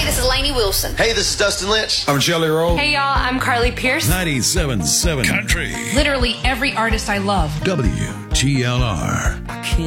Hey, this is Lainey Wilson. Hey, this is Dustin Lynch. I'm Jelly Roll. Hey, y'all, I'm Carly Pierce. 97.7 Country. Literally every artist I love. WGLR.